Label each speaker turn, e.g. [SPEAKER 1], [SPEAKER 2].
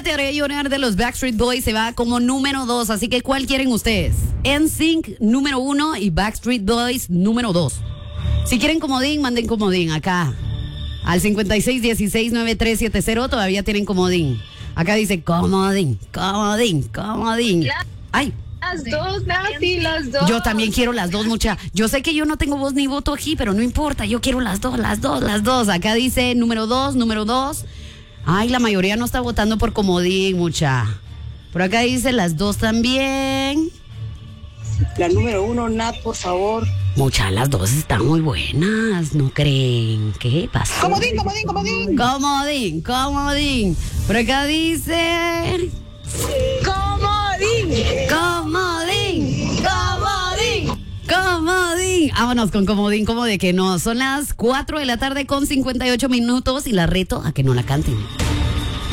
[SPEAKER 1] haré llorar de los Backstreet Boys se va como número 2. Así que, ¿cuál quieren ustedes? NSYNC número 1 y Backstreet Boys número 2. Si quieren comodín, manden comodín acá. Al 56169370 todavía tienen comodín. Acá dice comodín. Ay.
[SPEAKER 2] Las dos, Nati, las dos.
[SPEAKER 1] Yo también quiero las dos, mucha. Yo sé que yo no tengo voz ni voto aquí, pero no importa. Yo quiero las dos. Acá dice número 2. Ay, la mayoría no está votando por comodín, mucha. Por acá dice las dos también.
[SPEAKER 3] La número 1, Nat, por favor.
[SPEAKER 1] Mucha, las dos están muy buenas, ¿no creen? ¿Qué pasó?
[SPEAKER 3] Comodín.
[SPEAKER 1] Comodín. Por acá dice... Comodín. Vámonos con comodín, como de que no. Son las 4 de la tarde con 58 minutos y la reto a que no la canten.